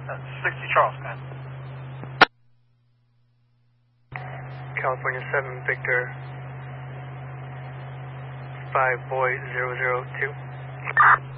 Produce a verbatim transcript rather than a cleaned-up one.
sixty Charles, man. California seven, Victor, five, boy, zero zero two.